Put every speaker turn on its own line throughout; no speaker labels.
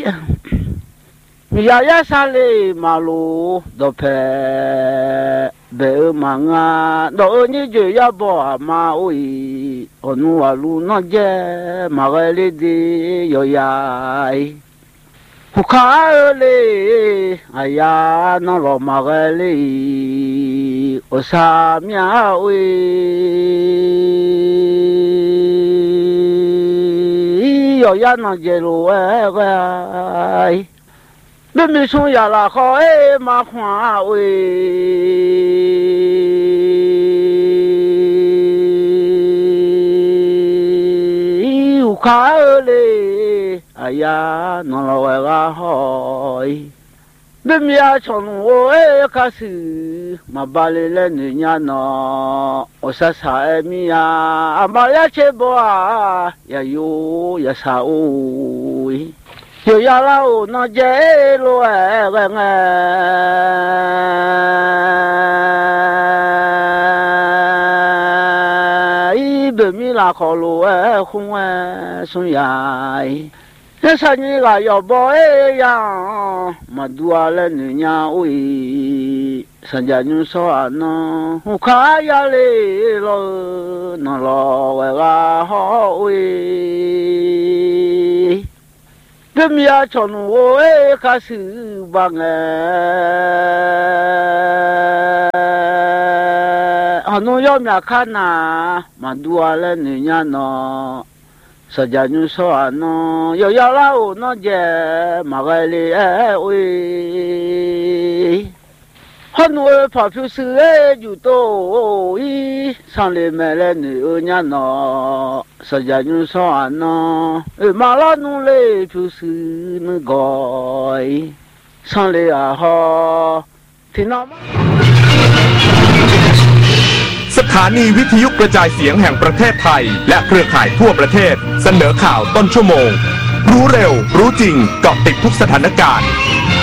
มียายาซาเลมาลูดอเพเบอมังอาดอนี่เจยาบอมาอุยอนุวาลูนอเจมาเกเลดียอยายหุคาเลอายานอลอมาเกเลโอซามีอาอุยยอยานอเจโลเอเกยไม่มีช่วงยาละขอมาขวาเว้ยอุคาเลยอายานอลาวะกาหอยไม่มีอาชนโว้คาสือมาบาเลเลนญาณอโอซาซามีอาอามาลาเชบัวยาโยยาซาอุยyo ya la o no je lo nga I be mi la kho lo khun sun ya ya sa ni ga yo bo ya ma du ale ni nya o san ja nyu so ano hu kha ya le lo no lo wa ga ho oเป็นมีอาชนโว้ข้าสือบางอนุยอมอยากขนามาดูอะไรเนี่ยเนาะสัจจานุสวรรค์ยาวๆแล้วน้องเจมาไกลโอ้ยฮันโวยพอพิวสืออยู่โตอีสังเลเมเลเนี่ยเนาะสัจจานุสวรรค์มาลานุเลพิวสือนกอยสังเลอาฮอที่น้
สถานีวิทยุกระจายเสียงแห่งประเทศไทยและเครือข่ายทั่วประเทศเสนอข่าวต้นชั่วโมงรู้เร็วรู้จริงเกาะติดทุกสถานการณ์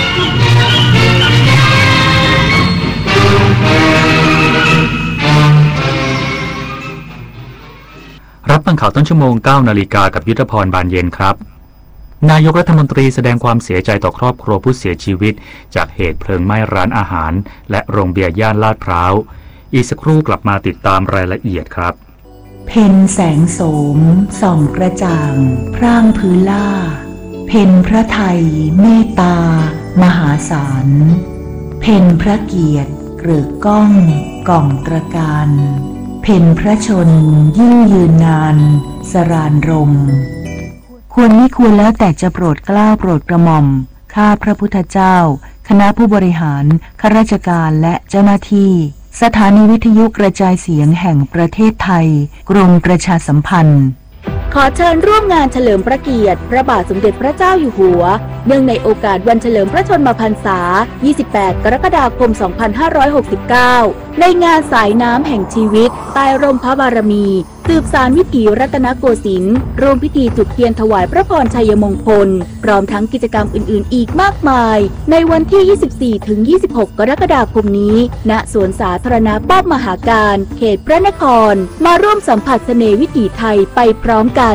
รับฟังข่าวต้นชั่วโมง 9 นาฬิกากับยุทธพรบานเย็นครับนายกรัฐมนตรีแสดงความเสียใจต่อครอบครัวผู้เสียชีวิตจากเหตุเพลิงไหม้ร้านอาหารและโรงเบียร์ย่านลาดพร้าวอีกสักครู่กลับมาติดตามรายละเอียดครับ
เพ็ญแสงโสมส่องกระจ่างพร่างพื้นล่าเพ็ญพระไทยเมตตามหาศาลเพ็ญพระเกียรติเกริกก้องก่องตระการเพ็ญพระชนยิ่งยืนนานสรานรมควรไม่ควรแล้วแต่จะโปรดเกล้าโปรดกระหม่อมข้าพระพุทธเจ้าคณะผู้บริหารข้าราชการและเจ้าหน้าที่สถานีวิทยุกระจายเสียงแห่งประเทศไทยกรมประชาสัมพันธ์
ขอเชิญร่วมงานเฉลิมพระเกียรติพระบาทสมเด็จพระเจ้าอยู่หัวเนื่องในโอกาสวันเฉลิมพระชนมพรรษา 28 กรกฎาคม 2569 ในงานสายน้ำแห่งชีวิตใต้ร่มพระบารมีสืบสานวิถีรัตนโกสินทร์ร่วมพิธีจุดเทียนถวายพระพรชัยมงคลพร้อมทั้งกิจกรรมอื่นๆอีกมากมายในวันที่ 24-26 กรกฎาคมนี้ณสวนสาธารณะป้อมมหาการเขตพระนครมาร่วมสัมผัสเสน่ห์วิถีไทยไปพร้อมกัน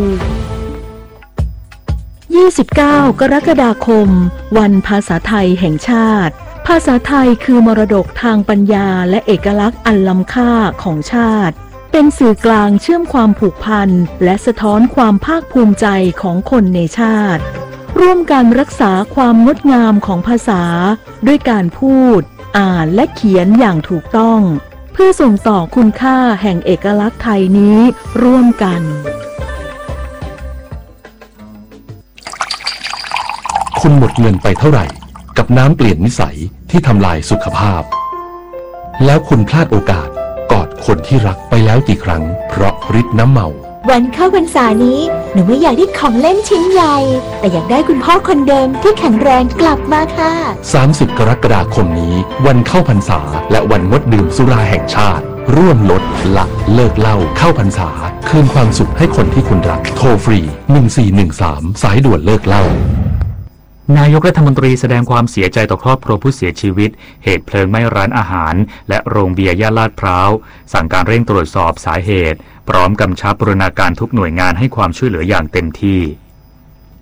29 กรกฎาคมวันภาษาไทยแห่งชาติภาษาไทยคือมรดกทางปัญญาและเอกลักษณ์อันล้ำค่าของชาติเป็นสื่อกลางเชื่อมความผูกพันและสะท้อนความภาคภูมิใจของคนในชาติร่วมกันรักษาความงดงามของภาษาด้วยการพูดอ่านและเขียนอย่างถูกต้องเพื่อส่งต่อคุณค่าแห่งเอกลักษณ์ไทยนี้ร่วมกัน
คุณหมดเงินไปเท่าไหร่กับน้ำเปลี่ยนนิสัยที่ทำลายสุขภาพแล้วคุณพลาดโอกาสกอดคนที่รักไปแล้วกี่ครั้งเพราะฤทธิ์น้ำเมา
วันเข้าพรรษานี้หนูไม่อยากได้ของเล่นชิ้นใหญ่แต่อยากได้คุณพ่อคนเดิมที่แข็งแรงกลับมาค่ะ
30 กรกฎาคมนี้วันเข้าพรรษาและวันงดดื่มสุราแห่งชาติร่วมลดละเลิกเหล้าเข้าพรรษาคืนความสุขให้คนที่คุณรักโทรฟรี1413สายด่วนเลิกเหล้าน
ายกรัฐมนตรีแสดงความเสียใจต่อครอบครัวผู้เสียชีวิตเหตุเพลิงไหม้ร้านอาหารและโรงเบียร์ย่านลาดพร้าวสั่งการเร่งตรวจสอบสาเหตุพร้อมกำชับบูรณาการทุกหน่วยงานให้ความช่วยเหลืออย่างเต็มที่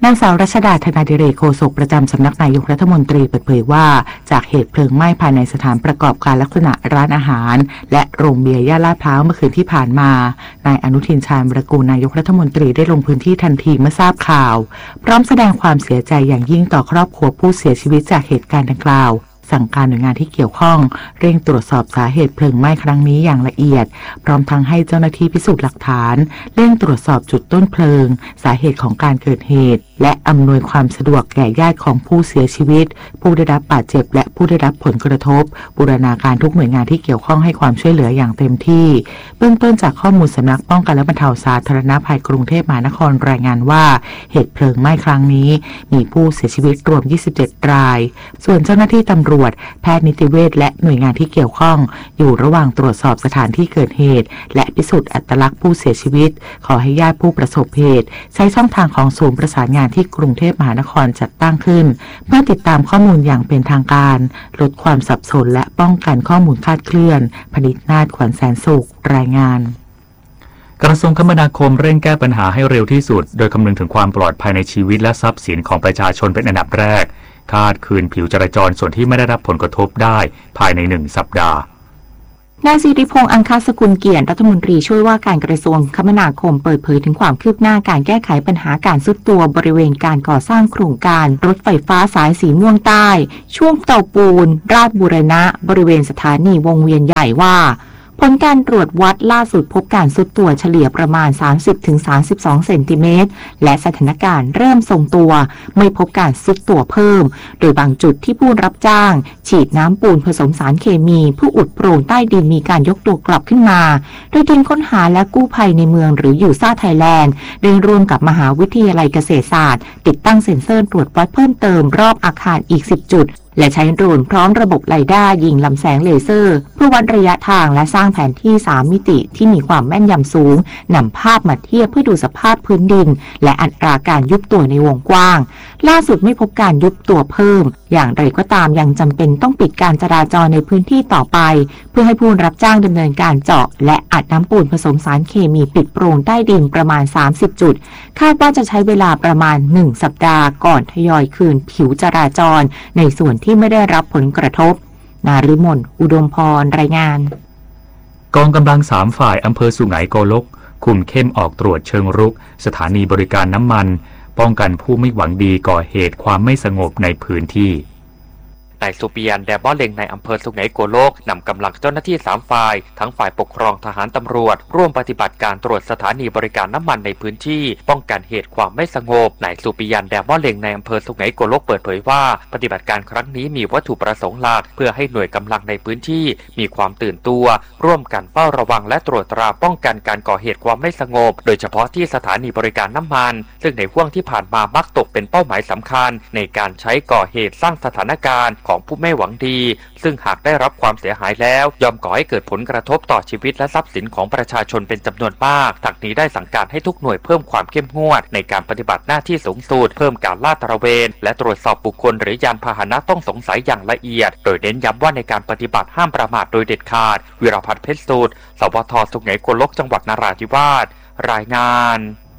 นางสาวรัชดาธนาดิเรกโฆษกประจำสำนักนายกรัฐมนตรีเปิดเผยว่าจากเหตุเพลิงไหม้ภายในสถานประกอบการลักษณะร้านอาหารและโรงเบียร์ย่านลาดพร้าวเมื่อคืนที่ผ่านมานายอนุทินชาญวิรากูลนายกรัฐมนตรีได้ลงพื้นที่ทันทีเมื่อทราบข่าวพร้อมแสดงความเสียใจอย่างยิ่งต่อครอบครัวผู้เสียชีวิตจากเหตุการณ์ดังกล่าวสั่งการหน่วยงานที่เกี่ยวข้องเร่งตรวจสอบสาเหตุเพลิงไหม้ครั้งนี้อย่างละเอียดพร้อมทั้งให้เจ้าหน้าที่พิสูจน์หลักฐานเร่งตรวจสอบจุดต้นเพลิงสาเหตุของการเกิดเหตุและอำนวยความสะดวกแก่ญาติของผู้เสียชีวิตผู้ได้รับบาดเจ็บและผู้ได้รับผลกระทบบูรณาการทุกหน่วยงานที่เกี่ยวข้องให้ความช่วยเหลืออย่างเต็มที่เบื้องต้นจากข้อมูลสำนักป้องกันและบรรเทาสาธารณภัยกรุงเทพมหานครรายงานว่าเหตุเพลิงไหม้ครั้งนี้มีผู้เสียชีวิตรวม27รายส่วนเจ้าหน้าที่ตำรวจแพทย์นิติเวชและหน่วยงานที่เกี่ยวข้องอยู่ระหว่างตรวจสอบสถานที่เกิดเหตุและพิสูจน์อัตลักษณ์ผู้เสียชีวิตขอให้ญาติผู้ประสบเหตุใช้ช่องทางของศูนย์ประสานงานที่กรุงเทพมหานครจัดตั้งขึ้นเพื่อติดตามข้อมูลอย่างเป็นทางการลดความสับสนและป้องกันข้อมูลคลาดเคลื่อนพนิษฐ์นาถ ขวัญแสนสุขรายงาน
กระทรวงคมนาคมเร่งแก้ปัญหาให้เร็วที่สุดโดยคำนึงถึงความปลอดภัยในชีวิตและทรัพย์สินของประชาชนเป็นอันดับแรกคาดคืนผิวจราจรส่วนที่ไม่ได้รับผลกระทบได้ภายใน1 สัปดาห์
นายสิริพงษ์อังคสกุลเกียรติรัฐมนตรีช่วยว่าการกระทรวงคมนาคมเปิดเผยถึงความคืบหน้าการแก้ไขปัญหาการทรุดตัวบริเวณการก่อสร้างโครงการรถไฟฟ้าสายสีม่วงใต้ช่วงเตาปูนราชบูรณะบริเวณสถานีวงเวียนใหญ่ว่าผลการตรวจวัดล่าสุดพบการทรุดตัวเฉลี่ยประมาณ 30-32 เซนติเมตรและสถานการณ์เริ่มทรงตัวไม่พบการทรุดตัวเพิ่มโดยบางจุดที่ผู้รับจ้างฉีดน้ำปูนผสมสารเคมีผู้อุดโพรงใต้ดินมีการยกตัวกลับขึ้นมาโดยทีมค้นหาและกู้ภัยในเมืองหรือยูซ่าไทยแลนด์ได้ร่วมกับมหาวิทยาลัยเกษตรศาสตร์ติดตั้งเซ็นเซอร์ตรวจวัดเพิ่มเติมรอบอาคารอีก10 จุดและใช้โดรนพร้อมระบบไรด้ายิงลำแสงเลเซอร์เพื่อวัดระยะทางและสร้างแผนที่3 มิติที่มีความแม่นยำสูงนำภาพมาเทียบเพื่อดูสภาพพื้นดินและอัตราการยุบตัวในวงกว้างล่าสุดไม่พบการยุบตัวเพิ่มอย่างไรก็ตามยังจำเป็นต้องปิดการจราจรในพื้นที่ต่อไปเพื่อให้ผู้รับจ้างดำเนินการเจาะและอัดน้ำปูนผสมสารเคมีปิดโพรงใต้ดินประมาณ30 จุดคาดว่าจะใช้เวลาประมาณ1 สัปดาห์ก่อนทยอยคืนผิวจราจรในส่วนที่ไม่ได้รับผลกระทบนาฤมลอุดมพรรายงาน
กองกำลัง3 ฝ่ายอำเภอสุไหงโกลกคุมเข้มออกตรวจเชิงรุกสถานีบริการน้ำมันป้องกันผู้ไม่หวังดีก่อเหตุความไม่สงบในพื้นที่นายสุปิยันแดบบ้อเล็งในอำเภอสุไหงโกลกนำกำลังเจ้าหน้าที่3 ฝ่ายทั้งฝ่ายปกครองทหารตำรวจร่วมปฏิบัติการตรวจสถานีบริการน้ำมันในพื้นที่ป้องกันเหตุความไม่สงบนายสุปิยันแดบบ้อเล็งในอำเภอสุไหงโกลกเปิดเผยว่าปฏิบัติการครั้งนี้มีวัตถุประสงค์หลักเพื่อให้หน่วยกำลังในพื้นที่มีความตื่นตัวร่วมกันเฝ้าระวังและตรวจตราป้องกันการก่อเหตุความไม่สงบโดยเฉพาะที่สถานีบริการน้ำมันซึ่งในห่วงที่ผ่านมามักตกเป็นเป้าหมายสำคัญในการใช้ก่อเหตุสร้างสถานการณ์ของผู้ไม่หวังดีซึ่งหากได้รับความเสียหายแล้วย่อมก่อให้เกิดผลกระทบต่อชีวิตและทรัพย์สินของประชาชนเป็นจำนวนมากทั้งนี้ได้สั่งการให้ทุกหน่วยเพิ่มความเข้มงวดในการปฏิบัติหน้าที่สูงสุดเพิ่มการลาดตระเวนและตรวจสอบบุคคลหรือยานพาหนะต้องสงสัยอย่างละเอียดโดยเน้นย้ำว่าในการปฏิบัติห้ามประมาทโดยเด็ดขาดวิรพัฒน์เพชรสูตรสวท.สุไหงโกลกจังหวัดนราธิวาสรายงาน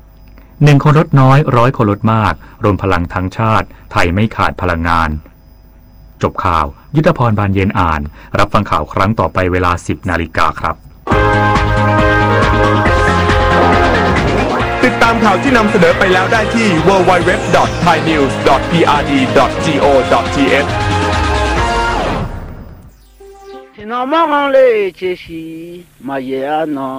1 คนลดน้อย100 คนลดมากรวมพลังทั้งชาติไทยไม่ขาดพลังงานจบข่าวยุทธพรบานเย็นอ่านรับฟังข่าวครั้งต่อไปเวลา 10 นาฬิกาครับ
ติดตามข่าวที่นำเสนอไปแล้วได้ที่ www.thainews.prd.go.th
ที่น้องมองเลยเจสีมาเยอะนอ